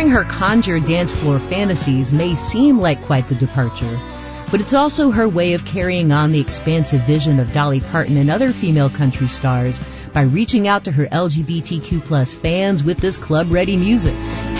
Sharing her conjured dance floor fantasies may seem like quite the departure, but it's also her way of carrying on the expansive vision of Dolly Parton and other female country stars by reaching out to her LGBTQ+ fans with this club-ready music.